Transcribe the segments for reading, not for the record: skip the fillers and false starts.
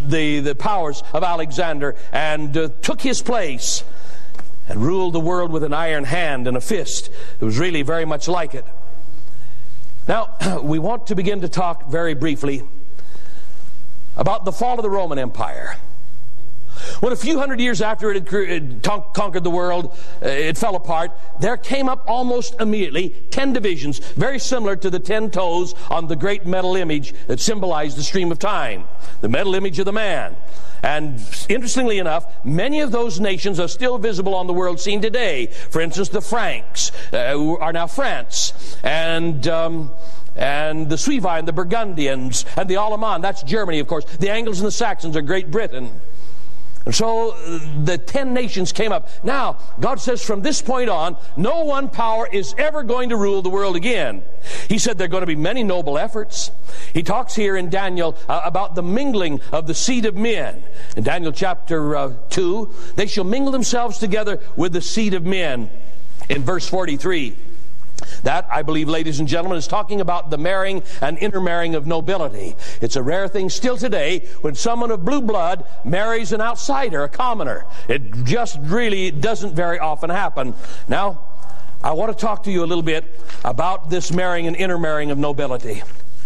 the powers of Alexander and took his place and ruled the world with an iron hand and a fist. It was really very much like it. Now, we want to begin to talk very briefly about the fall of the Roman Empire. When a few hundred years after it had conquered the world, it fell apart, there came up almost immediately 10 divisions, very similar to the 10 toes on the great metal image that symbolized the stream of time, the metal image of the man. And interestingly enough, many of those nations are still visible on the world scene today. For instance, the Franks who are now France, and the Suevi, the Burgundians, and the Alemanni, that's Germany, of course. The Angles and the Saxons are Great Britain. And so the 10 nations came up. Now, God says from this point on, no one power is ever going to rule the world again. He said there are going to be many noble efforts. He talks here in Daniel about the mingling of the seed of men. In Daniel chapter 2, they shall mingle themselves together with the seed of men. In verse 43. That, I believe, ladies and gentlemen, is talking about the marrying and intermarrying of nobility. It's a rare thing still today when someone of blue blood marries an outsider, a commoner. It just really doesn't very often happen. Now, I want to talk to you a little bit about this marrying and intermarrying of nobility.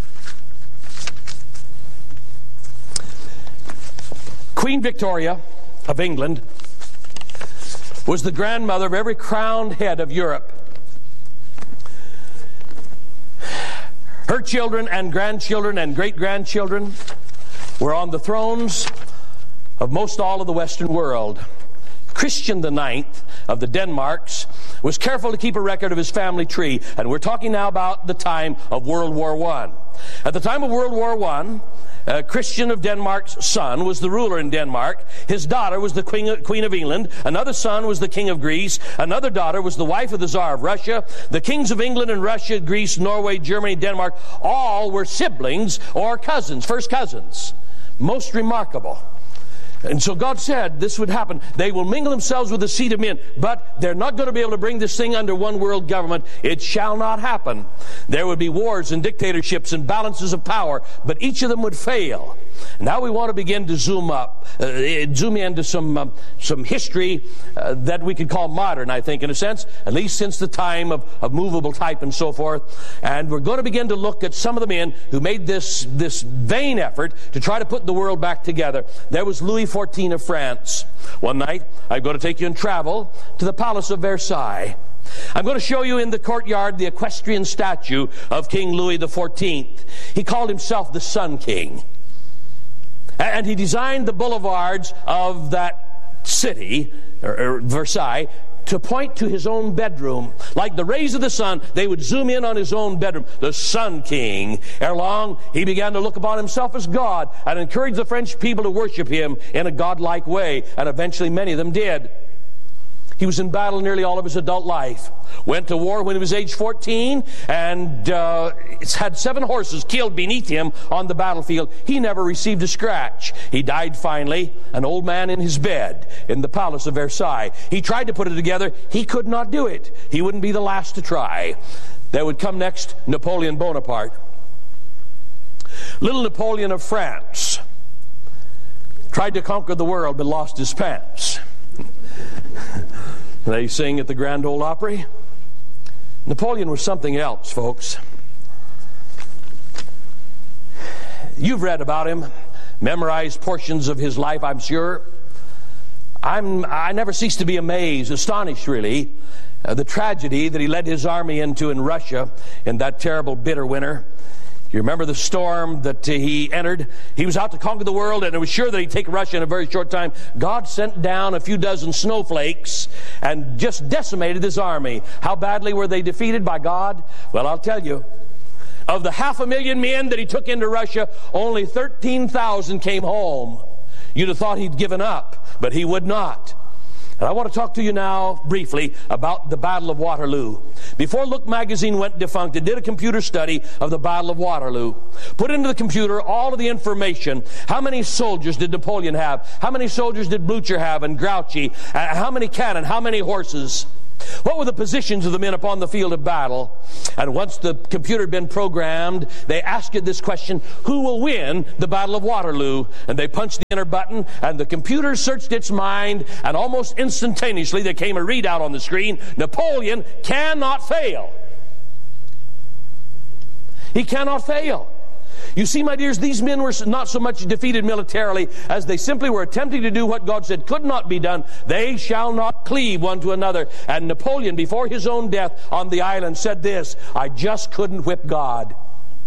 Queen Victoria of England was the grandmother of every crowned head of Europe. Her children and grandchildren and great-grandchildren were on the thrones of most all of the Western world. Christian the Ninth of the Denmarks was careful to keep a record of his family tree. And we're talking now about the time of World War I. At the time of World War I, Christian of Denmark's son was the ruler in Denmark. His daughter was the Queen of England. Another son was the King of Greece. Another daughter was the wife of the Tsar of Russia. The kings of England and Russia, Greece, Norway, Germany, Denmark, all were siblings or cousins, first cousins. Most remarkable. And so God said this would happen. They will mingle themselves with the seed of men, but they're not going to be able to bring this thing under one world government. It shall not happen. There would be wars and dictatorships and balances of power, but each of them would fail. Now we want to begin to zoom into some history that we could call modern, I think, in a sense, at least since the time of movable type and so forth. And we're going to begin to look at some of the men who made this vain effort to try to put the world back together. There was Louis XIV of France. One night, I'm going to take you in travel to the Palace of Versailles. I'm going to show you in the courtyard the equestrian statue of King Louis XIV. He called himself the Sun King. And he designed the boulevards of that city, or Versailles, to point to his own bedroom. Like the rays of the sun, they would zoom in on his own bedroom. The Sun King. Ere long, he began to look upon himself as God and encouraged the French people to worship him in a godlike way. And eventually many of them did. He was in battle nearly all of his adult life. Went to war when he was age 14 and had 7 horses killed beneath him on the battlefield. He never received a scratch. He died finally, an old man in his bed in the Palace of Versailles. He tried to put it together. He could not do it. He wouldn't be the last to try. There would come next Napoleon Bonaparte. Little Napoleon of France tried to conquer the world but lost his pants. They sing at the Grand Ole Opry. Napoleon was something else, folks. You've read about him, memorized portions of his life, I'm sure. I never cease to be amazed, astonished really, the tragedy that he led his army into in Russia in that terrible bitter winter. You remember the storm that he entered? He was out to conquer the world, and it was sure that he'd take Russia in a very short time. God sent down a few dozen snowflakes and just decimated his army. How badly were they defeated by God? Well, I'll tell you. Of the 500,000 men that he took into Russia, only 13,000 came home. You'd have thought he'd given up, but he would not. And I want to talk to you now briefly about the Battle of Waterloo. Before Look magazine went defunct, it did a computer study of the Battle of Waterloo. Put into the computer all of the information. How many soldiers did Napoleon have? How many soldiers did Blucher have and Grouchy? How many cannon? How many horses? What were the positions of the men upon the field of battle? And once the computer had been programmed, they asked it this question: who will win the Battle of Waterloo? And they punched the enter button, and the computer searched its mind, and almost instantaneously there came a readout on the screen: Napoleon cannot fail. He cannot fail. You see, my dears, these men were not so much defeated militarily as they simply were attempting to do what God said could not be done. They shall not cleave one to another. And Napoleon, before his own death on the island, said this: I just couldn't whip God.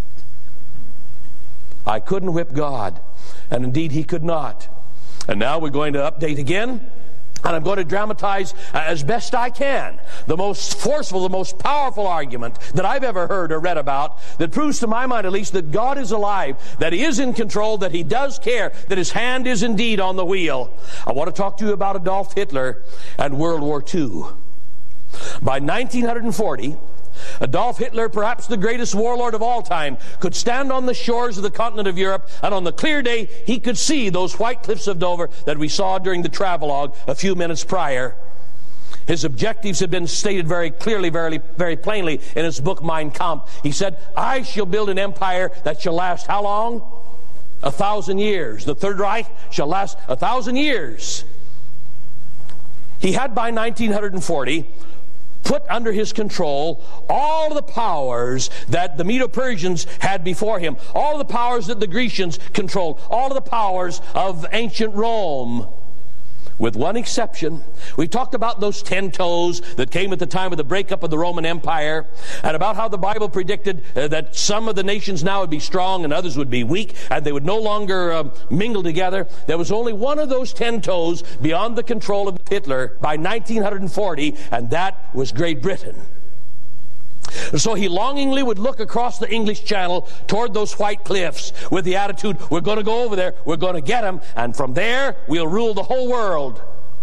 I couldn't whip God. And indeed, he could not. And now we're going to update again. And I'm going to dramatize as best I can the most forceful, the most powerful argument that I've ever heard or read about that proves to my mind at least that God is alive, that He is in control, that He does care, that His hand is indeed on the wheel. I want to talk to you about Adolf Hitler and World War II. By 1940, Adolf Hitler, perhaps the greatest warlord of all time, could stand on the shores of the continent of Europe, and on the clear day he could see those white cliffs of Dover that we saw during the travelogue a few minutes prior. His objectives had been stated very clearly, very plainly in his book Mein Kampf. He said, I shall build an empire that shall last how long? 1,000 years. The Third Reich shall last 1,000 years. He had by 1940 put under his control all the powers that the Medo-Persians had before him, all the powers that the Grecians controlled, all of the powers of ancient Rome. With one exception. We talked about those 10 toes that came at the time of the breakup of the Roman Empire, and about how the Bible predicted that some of the nations now would be strong and others would be weak, and they would no longer mingle together. There was only one of those 10 toes beyond the control of Hitler by 1940, and that was Great Britain. So he longingly would look across the English Channel toward those white cliffs with the attitude, we're going to go over there, we're going to get them, and from there we'll rule the whole world.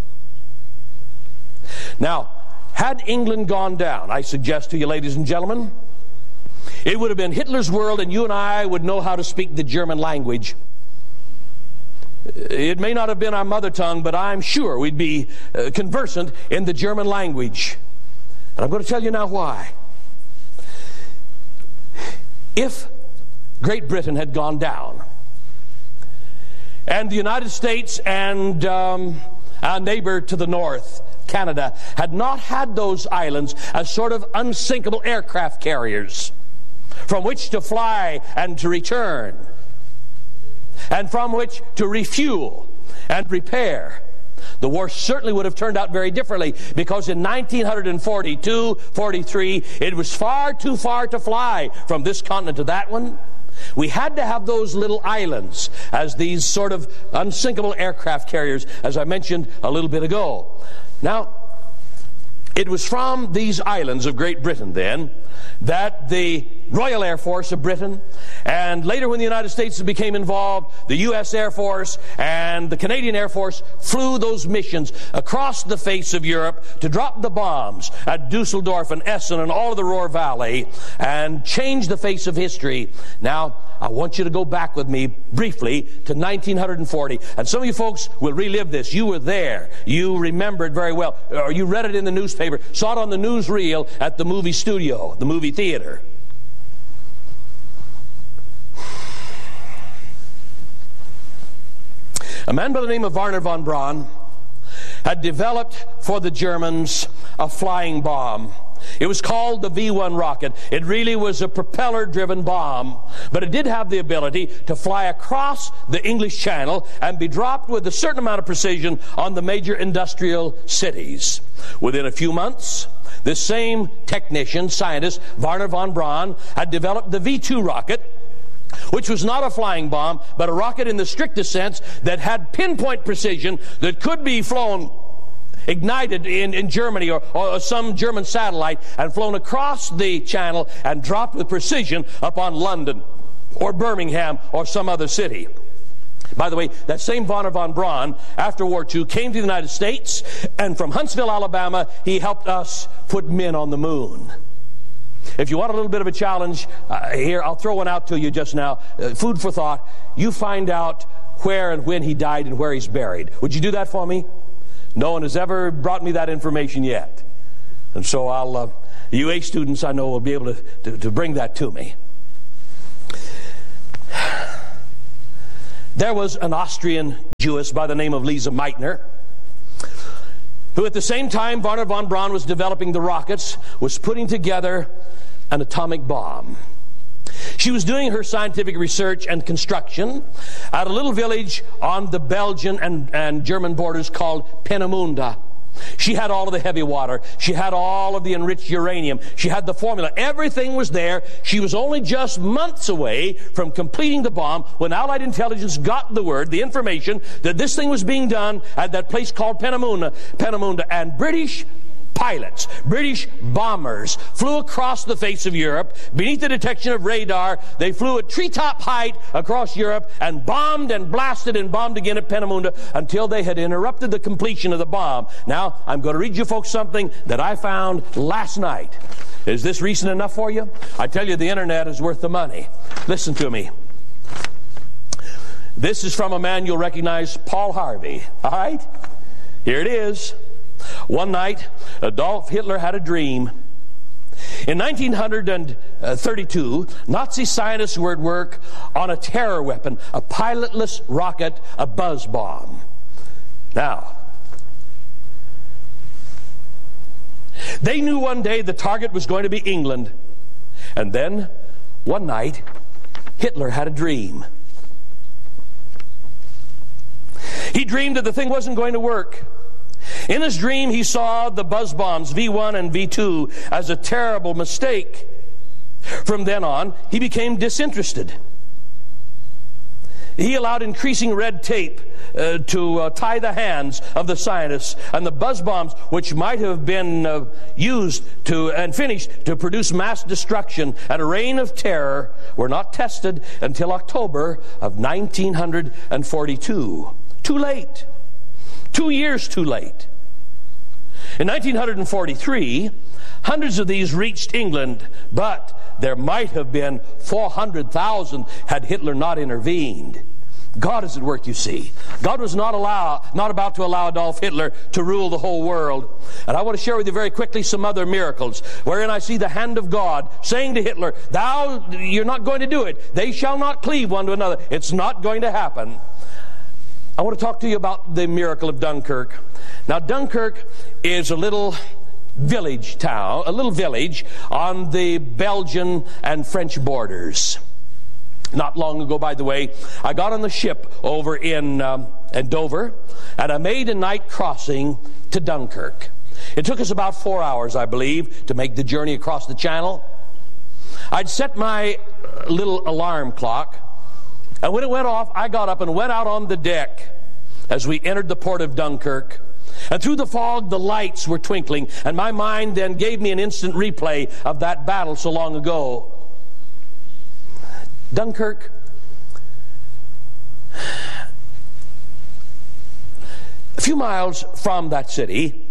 Now, had England gone down, I suggest to you, ladies and gentlemen, it would have been Hitler's world, and you and I would know how to speak the German language. It may not have been our mother tongue, but I'm sure we'd be conversant in the German language. And I'm going to tell you now why. If Great Britain had gone down, and the United States and our neighbor to the north, Canada, had not had those islands as sort of unsinkable aircraft carriers from which to fly and to return, and from which to refuel and repair, the war certainly would have turned out very differently, because in 1942-43, it was far too far to fly from this continent to that one. We had to have those little islands as these sort of unsinkable aircraft carriers, as I mentioned a little bit ago. Now, it was from these islands of Great Britain, then, that the Royal Air Force of Britain, and later when the United States became involved, the U.S. Air Force and the Canadian Air Force flew those missions across the face of Europe to drop the bombs at Dusseldorf and Essen and all of the Ruhr Valley and change the face of history. Now, I want you to go back with me briefly to 1940. And some of you folks will relive this. You were there. You remember it very well. Or you read it in the newspaper, saw it on the newsreel at the movie studio, the movie theater. A man by the name of Wernher von Braun had developed for the Germans a flying bomb. It was called the V-1 rocket. It really was a propeller-driven bomb, but it did have the ability to fly across the English Channel and be dropped with a certain amount of precision on the major industrial cities. Within a few months, this same technician, scientist, Wernher von Braun, had developed the V-2 rocket, which was not a flying bomb, but a rocket in the strictest sense that had pinpoint precision that could be flown, ignited in Germany or some German satellite, and flown across the channel and dropped with precision upon London or Birmingham or some other city. By the way, that same Wernher von Braun, after War II, came to the United States, and from Huntsville, Alabama, he helped us put men on the moon. If you want a little bit of a challenge, here, I'll throw one out to you just now. Food for thought. You find out where and when he died and where he's buried. Would you do that for me? No one has ever brought me that information yet. And so you A students I know will be able to bring that to me. There was an Austrian Jewess by the name of Lise Meitner, who at the same time Wernher von Braun was developing the rockets, was putting together an atomic bomb. She was doing her scientific research and construction at a little village on the Belgian and German borders called Peenemünde. She had all of the heavy water. She had all of the enriched uranium. She had the formula. Everything was there. She was only just months away from completing the bomb when Allied intelligence got the word, the information, that this thing was being done at that place called Peenemünde, and British pilots, British bombers, flew across the face of Europe beneath the detection of radar. They flew at treetop height across Europe and bombed and blasted and bombed again at Peenemünde until they had interrupted the completion of the bomb. Now, I'm going to read you folks something that I found last night. Is this recent enough for you? I tell you, the internet is worth the money. Listen to me. This is from a man you'll recognize, Paul Harvey. All right? Here it is. One night, Adolf Hitler had a dream. In 1932, Nazi scientists were at work on a terror weapon, a pilotless rocket, a buzz bomb. Now, they knew one day the target was going to be England. And then, one night, Hitler had a dream. He dreamed that the thing wasn't going to work. In his dream, he saw the buzz bombs V1 and V2 as a terrible mistake. From then on, he became disinterested. He allowed increasing red tape to tie the hands of the scientists, and the buzz bombs, which might have been used and finished to produce mass destruction and a reign of terror, were not tested until October of 1942. Too late. 2 years too late. In 1943, hundreds of these reached England, but there might have been 400,000 had Hitler not intervened. God is at work, you see. God was not about to allow Adolf Hitler to rule the whole world. And I want to share with you very quickly some other miracles wherein I see the hand of God saying to Hitler, you're not going to do it. They shall not cleave one to another. It's not going to happen. I want to talk to you about the miracle of Dunkirk. Now, Dunkirk is a little village town, a little village on the Belgian and French borders. Not long ago, by the way, I got on the ship over in Dover, and I made a night crossing to Dunkirk. It took us about 4 hours, I believe, to make the journey across the channel. I'd set my little alarm clock, and when it went off, I got up and went out on the deck as we entered the port of Dunkirk. And through the fog, the lights were twinkling, and my mind then gave me an instant replay of that battle so long ago. Dunkirk, a few miles from that city,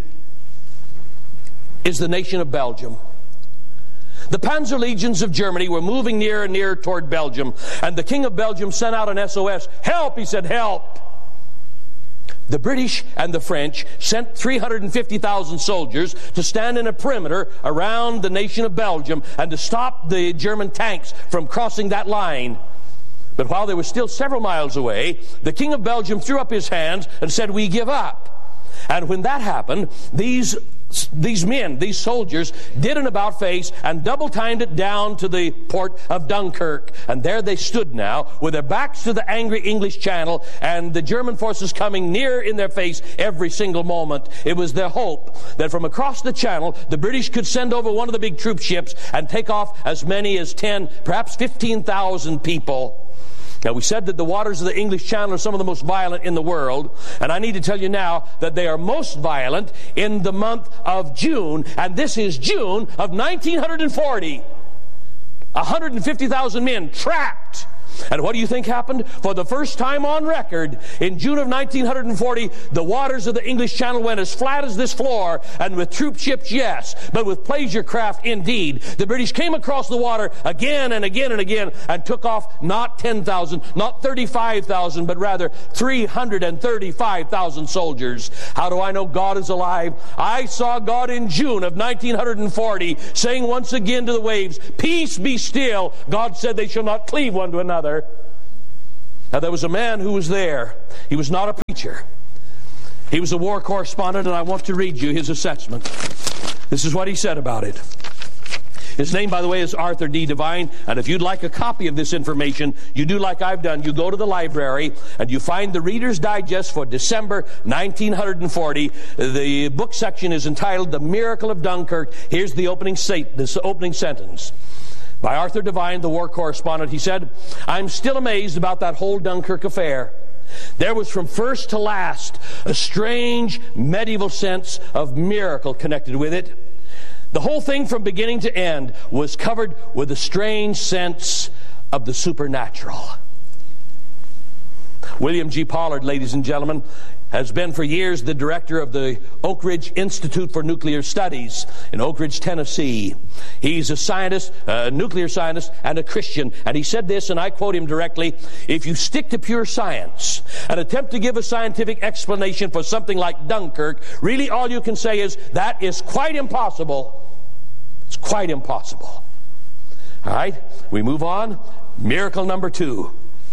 is the nation of Belgium. The Panzer Legions of Germany were moving nearer and nearer toward Belgium, and the King of Belgium sent out an SOS. Help, he said, help. The British and the French sent 350,000 soldiers to stand in a perimeter around the nation of Belgium and to stop the German tanks from crossing that line. But while they were still several miles away, the King of Belgium threw up his hands and said, "We give up." And when that happened, these men, these soldiers, did an about face and double-timed it down to the port of Dunkirk. And there they stood now, with their backs to the angry English Channel, and the German forces coming near in their face every single moment. It was their hope that from across the Channel, the British could send over one of the big troop ships and take off as many as 10, perhaps 15,000 people. Now, we said that the waters of the English Channel are some of the most violent in the world, and I need to tell you now that they are most violent in the month of June, and this is June of 1940. 150,000 men trapped And what do you think happened? For the first time on record, in June of 1940, the waters of the English Channel went as flat as this floor, and with troop ships, yes, but with pleasure craft, indeed. The British came across the water again and again and again and took off not 10,000, not 35,000, but rather 335,000 soldiers. How do I know God is alive? I saw God in June of 1940 saying once again to the waves, "Peace, be still." God said they shall not cleave one to another. Now there was a man who was there. He was not a preacher. He was a war correspondent, and I want to read you his assessment. This is what he said about it. His name, by the way, is Arthur D. Devine, and if you'd like a copy of this information, you do like I've done. You go to the library and you find the Reader's Digest for December 1940. The book section is entitled "The Miracle of Dunkirk." Here's the opening sentence. By Arthur Devine, the war correspondent, he said, "I'm still amazed about that whole Dunkirk affair. There was from first to last a strange medieval sense of miracle connected with it. The whole thing from beginning to end was covered with a strange sense of the supernatural." William G. Pollard, ladies and gentlemen, has been for years the director of the Oak Ridge Institute for Nuclear Studies in Oak Ridge, Tennessee. He's a scientist, a nuclear scientist, and a Christian. And he said this, and I quote him directly, "If you stick to pure science and attempt to give a scientific explanation for something like Dunkirk, really all you can say is, that is quite impossible. It's quite impossible." All right, we move on. Miracle number 2.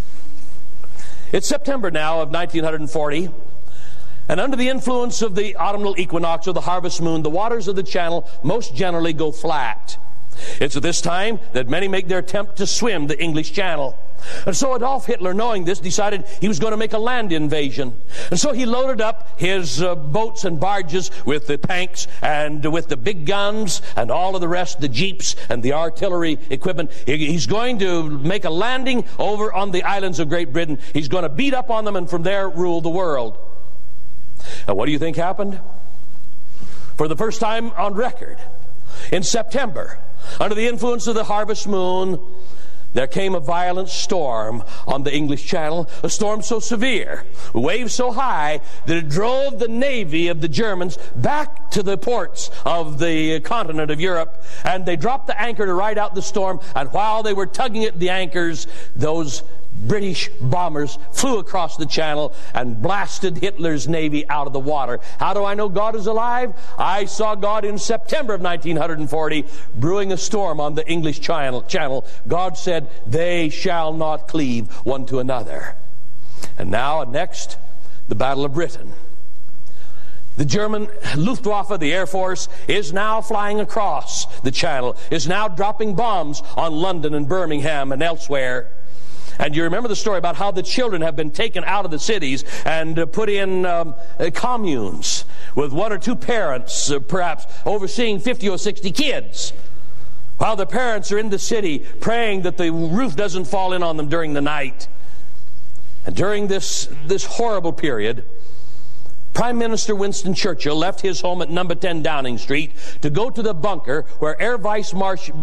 It's September now of 1940. And under the influence of the autumnal equinox or the harvest moon, the waters of the Channel most generally go flat. It's at this time that many make their attempt to swim the English Channel. And so Adolf Hitler, knowing this, decided he was going to make a land invasion. And so he loaded up his boats and barges with the tanks and with the big guns and all of the rest, the jeeps and the artillery equipment. He's going to make a landing over on the islands of Great Britain. He's going to beat up on them and from there rule the world. Now, what do you think happened? For the first time on record, in September, under the influence of the harvest moon, there came a violent storm on the English Channel, a storm so severe, waves so high, that it drove the navy of the Germans back to the ports of the continent of Europe, and they dropped the anchor to ride out the storm, and while they were tugging at the anchors, those British bombers flew across the Channel and blasted Hitler's navy out of the water. How do I know God is alive? I saw God in September of 1940 brewing a storm on the English Channel. God said, "They shall not cleave one to another." And now, next, the Battle of Britain. The German Luftwaffe, the Air Force, is now flying across the Channel, is now dropping bombs on London and Birmingham and elsewhere. And you remember the story about how the children have been taken out of the cities and put in communes with 1 or 2 parents, perhaps overseeing 50 or 60 kids, while the parents are in the city praying that the roof doesn't fall in on them during the night. And during this horrible period, Prime Minister Winston Churchill left his home at number 10 Downing Street to go to the bunker where Air Vice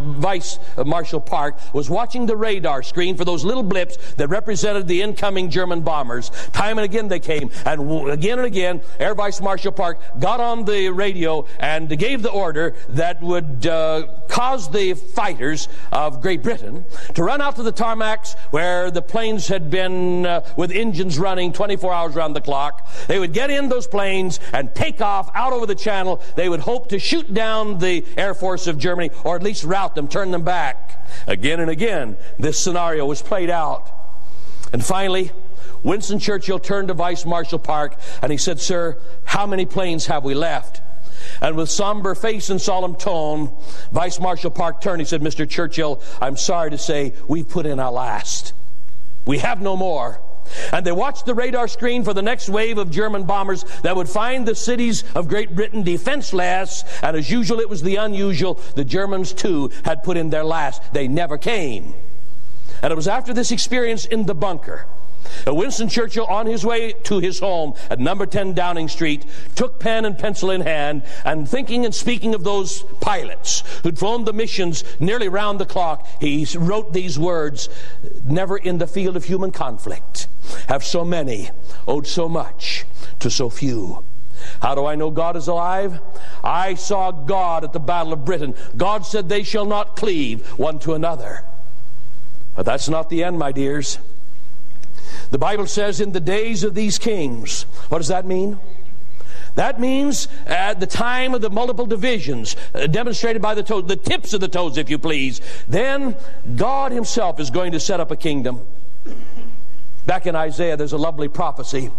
Marshal Park was watching the radar screen for those little blips that represented the incoming German bombers. Time and again they came, and again Air Vice Marshal Park got on the radio and gave the order that would cause the fighters of Great Britain to run out to the tarmacs where the planes had been with engines running 24 hours around the clock. They would get in those planes and take off out over the Channel. They would hope to shoot down the Air Force of Germany, or at least rout them, turn them back. Again and again, this scenario was played out. And finally, Winston Churchill turned to Vice Marshal Park and he said, "Sir, how many planes have we left?" And with somber face and solemn tone, Vice Marshal Park turned. He said, "Mr. Churchill, I'm sorry to say we've put in our last. We have no more." And they watched the radar screen for the next wave of German bombers that would find the cities of Great Britain defenseless. And as usual, it was the unusual. The Germans, too, had put in their last. They never came. And it was after this experience in the bunker Winston Churchill, on his way to his home at number 10 Downing Street, took pen and pencil in hand, and thinking and speaking of those pilots who'd flown the missions nearly round the clock, he wrote these words: "Never in the field of human conflict have so many owed so much to so few." How do I know God is alive? I saw God at the Battle of Britain. God said, "They shall not cleave one to another." But that's not the end, my dears. The Bible says, in the days of these kings. What does that mean? That means at the time of the multiple divisions, demonstrated by the toes, the tips of the toes, if you please, then God himself is going to set up a kingdom. Back in Isaiah, there's a lovely prophecy.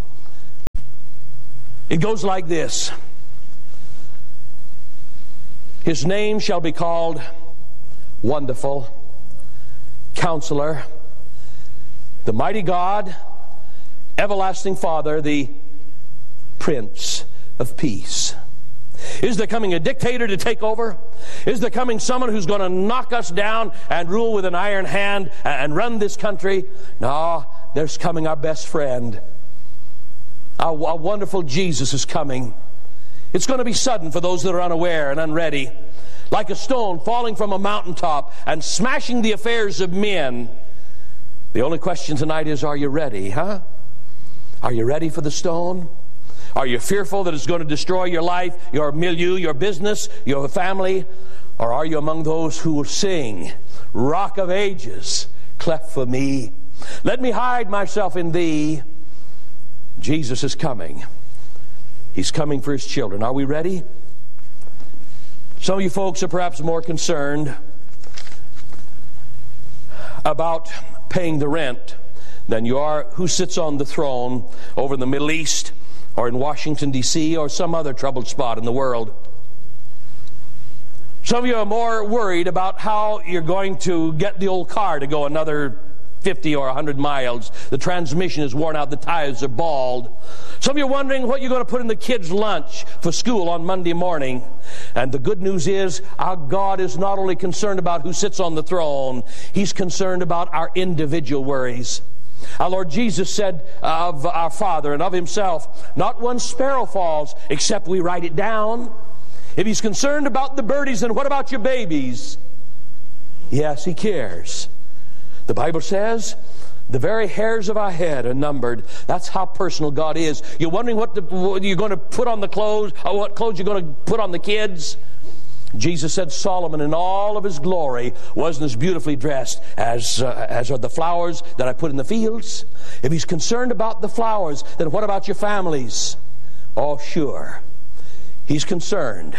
It goes like this: His name shall be called Wonderful, Counselor, the Mighty God, Everlasting Father, the Prince of Peace. Is there coming a dictator to take over? Is there coming someone who's going to knock us down and rule with an iron hand and run this country? No, there's coming our best friend. Our wonderful Jesus is coming. It's going to be sudden for those that are unaware and unready, like a stone falling from a mountaintop and smashing the affairs of men. The only question tonight is, are you ready, huh? Are you ready for the stone? Are you fearful that it's going to destroy your life, your milieu, your business, your family? Or are you among those who will sing, "Rock of Ages, cleft for me. Let me hide myself in thee"? Jesus is coming. He's coming for his children. Are we ready? Some of you folks are perhaps more concerned about paying the rent than you are who sits on the throne over in the Middle East or in Washington, D.C., or some other troubled spot in the world. Some of you are more worried about how you're going to get the old car to go another 50 or 100 miles. The transmission is worn out. The tires are bald. Some of you are wondering what you're going to put in the kids' lunch for school on Monday morning. And the good news is, our God is not only concerned about who sits on the throne, he's concerned about our individual worries. Our Lord Jesus said of our Father and of himself, "Not one sparrow falls except we write it down." If he's concerned about the birdies, then what about your babies? Yes, he cares. The Bible says the very hairs of our head are numbered. That's how personal God is. You're wondering what you're going to put on the clothes, or what clothes you're going to put on the kids? Jesus said Solomon in all of his glory wasn't as beautifully dressed as are the flowers that I put in the fields. If he's concerned about the flowers, then what about your families? Oh, sure. He's concerned.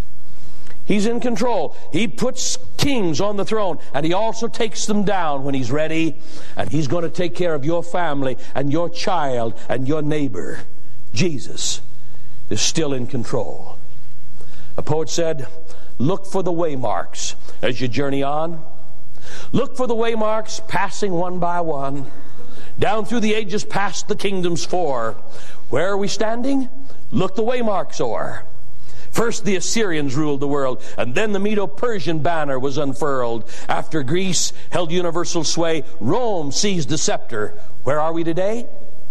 He's in control. He puts kings on the throne, and he also takes them down when he's ready. And he's going to take care of your family and your child and your neighbor. Jesus is still in control. A poet said, "Look for the waymarks as you journey on. Look for the waymarks passing one by one. Down through the ages past the kingdoms four. Where are we standing? Look the waymarks o'er. First the Assyrians ruled the world, and then the Medo-Persian banner was unfurled. After Greece held universal sway, Rome seized the scepter. Where are we today?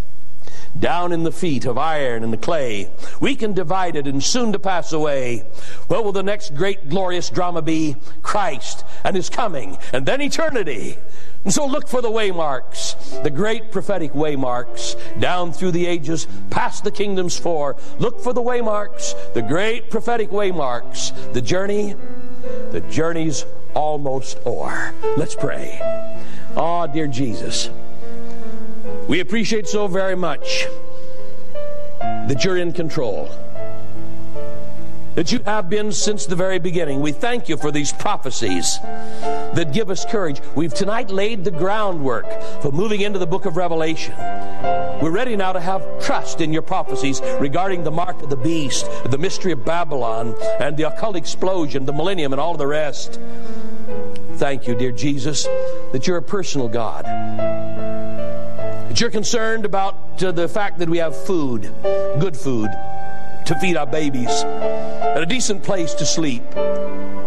Down in the feet of iron and the clay, weak and divided and soon to pass away. What will the next great glorious drama be? Christ and his coming, and then eternity. And so look for the waymarks, the great prophetic waymarks, down through the ages, past the kingdoms four. Look for the waymarks, the great prophetic waymarks. The journey's almost o'er. Let's pray. Oh, dear Jesus, we appreciate so very much that you're in control, that you have been since the very beginning. We thank you for these prophecies that give us courage. We've tonight laid the groundwork for moving into the book of Revelation. We're ready now to have trust in your prophecies regarding the mark of the beast, the mystery of Babylon, and the occult explosion, the millennium, and all of the rest. Thank you, dear Jesus, that you're a personal God, that you're concerned about the fact that we have food, good food, to feed our babies, and a decent place to sleep.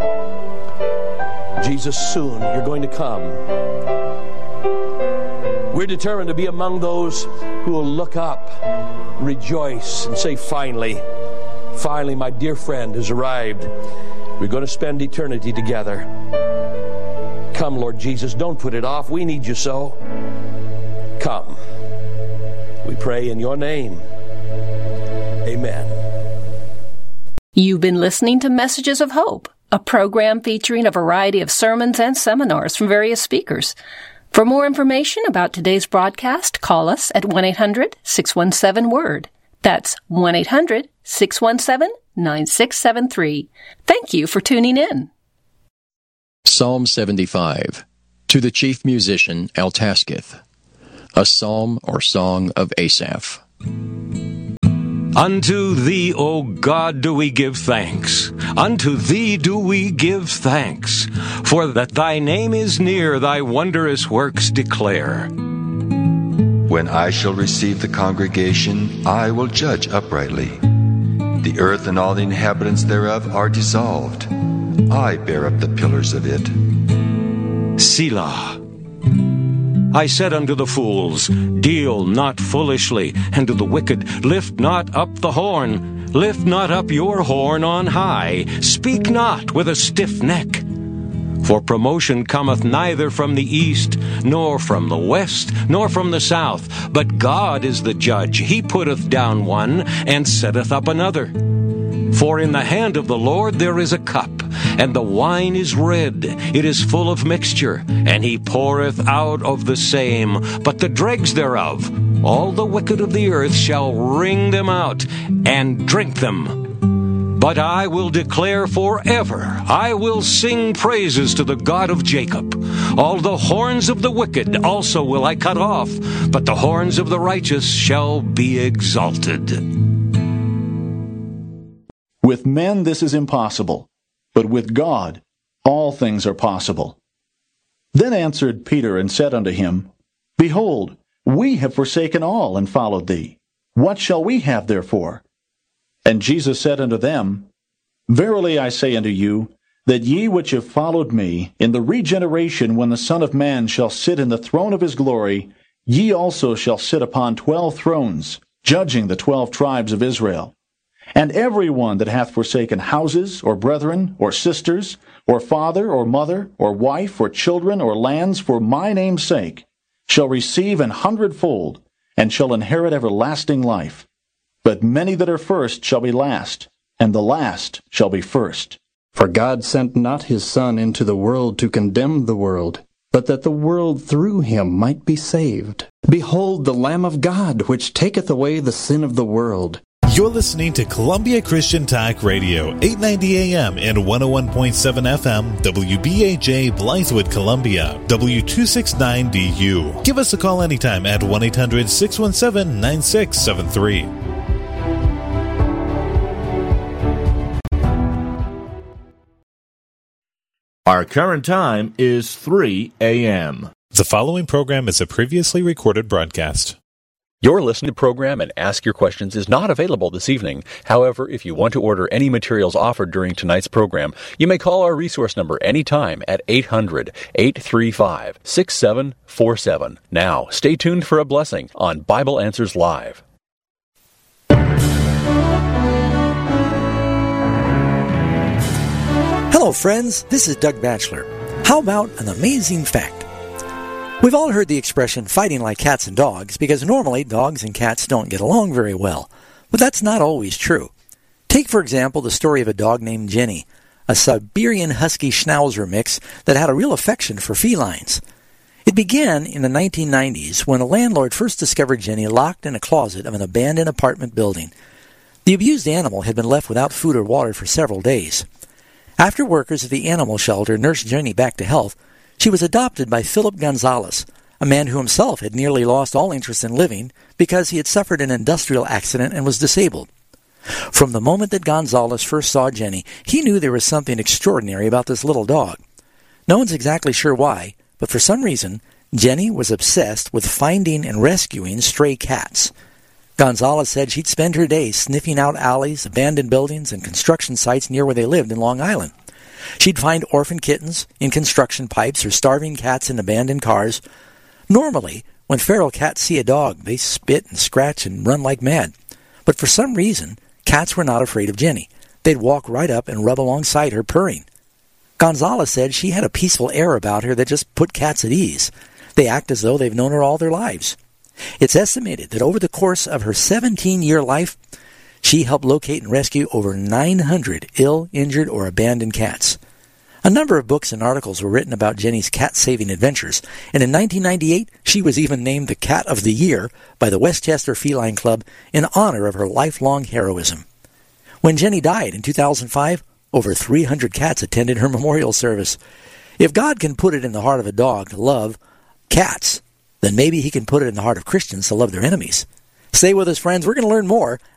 Jesus, soon you're going to come. We're determined to be among those who will look up, rejoice, and say, finally, my dear friend has arrived. We're going to spend eternity together. Come, Lord Jesus, don't put it off. We need you so. Come. We pray in your name. Amen. You've been listening to Messages of Hope, a program featuring a variety of sermons and seminars from various speakers. For more information about today's broadcast, call us at 1-800-617-WORD. That's 1-800-617-9673. Thank you for tuning in. Psalm 75, to the chief musician Altasketh, a psalm or song of Asaph. Unto thee, O God, do we give thanks. Unto thee do we give thanks. For that thy name is near, thy wondrous works declare. When I shall receive the congregation, I will judge uprightly. The earth and all the inhabitants thereof are dissolved. I bear up the pillars of it. Selah. I said unto the fools, deal not foolishly, and to the wicked, lift not up the horn. Lift not up your horn on high. Speak not with a stiff neck. For promotion cometh neither from the east, nor from the west, nor from the south. But God is the judge. He putteth down one, and setteth up another. For in the hand of the Lord there is a cup, and the wine is red, it is full of mixture, and he poureth out of the same, but the dregs thereof, all the wicked of the earth shall wring them out, and drink them. But I will declare forever, I will sing praises to the God of Jacob. All the horns of the wicked also will I cut off, but the horns of the righteous shall be exalted. With men this is impossible, but with God all things are possible. Then answered Peter and said unto him, Behold, we have forsaken all and followed thee. What shall we have therefore? And Jesus said unto them, Verily I say unto you, that ye which have followed me, in the regeneration when the Son of Man shall sit in the throne of his glory, ye also shall sit upon 12 thrones, judging the 12 tribes of Israel. And every one that hath forsaken houses, or brethren, or sisters, or father, or mother, or wife, or children, or lands, for my name's sake, shall receive 100-fold, and shall inherit everlasting life. But many that are first shall be last, and the last shall be first. For God sent not his Son into the world to condemn the world, but that the world through him might be saved. Behold the Lamb of God, which taketh away the sin of the world. You're listening to Columbia Christian Talk Radio, 890 AM and 101.7 FM, WBAJ Blythewood, Columbia, W269DU. Give us a call anytime at 1-800-617-9673. Our current time is 3 a.m. The following program is a previously recorded broadcast. Your listening program and Ask Your Questions is not available this evening. However, if you want to order any materials offered during tonight's program, you may call our resource number anytime at 800-835-6747. Now, stay tuned for a blessing on Bible Answers Live. Hello, friends. This is Doug Batchelor. How about an amazing fact? We've all heard the expression fighting like cats and dogs because normally dogs and cats don't get along very well. But that's not always true. Take, for example, the story of a dog named Jenny, a Siberian Husky Schnauzer mix that had a real affection for felines. It began in the 1990s when a landlord first discovered Jenny locked in a closet of an abandoned apartment building. The abused animal had been left without food or water for several days. After workers at the animal shelter nursed Jenny back to health, she was adopted by Philip Gonzalez, a man who himself had nearly lost all interest in living because he had suffered an industrial accident and was disabled. From the moment that Gonzalez first saw Jenny, he knew there was something extraordinary about this little dog. No one's exactly sure why, but for some reason, Jenny was obsessed with finding and rescuing stray cats. Gonzalez said she'd spend her days sniffing out alleys, abandoned buildings, and construction sites near where they lived in Long Island. She'd find orphan kittens in construction pipes or starving cats in abandoned cars. Normally, When feral cats see a dog, they spit and scratch and run like mad. But for some reason, cats were not afraid of Jenny. They'd walk right up and rub alongside her, purring. Gonzalez said she had a peaceful air about her that just put cats at ease. They act as though they've known her all their lives. It's estimated that over the course of her 17-year life, she helped locate and rescue over 900 ill, injured, or abandoned cats. A number of books and articles were written about Jenny's cat-saving adventures, and in 1998, she was even named the Cat of the Year by the Westchester Feline Club in honor of her lifelong heroism. When Jenny died in 2005, over 300 cats attended her memorial service. If God can put it in the heart of a dog to love cats, then maybe he can put it in the heart of Christians to love their enemies. Stay with us, friends. We're going to learn more